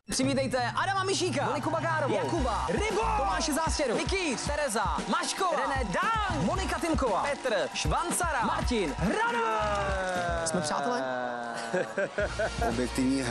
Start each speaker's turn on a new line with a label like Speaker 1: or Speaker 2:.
Speaker 1: Přivítejte Adama Mišíka, Moniku Bagárovou, Jakuba, Rybo, Tomáše Zástěru, Nikýř, Tereza, Maškova, René Dang, Monika Timková, Petr, Švancara, Martin, Hrana! Jsme přátelé?
Speaker 2: Objektivní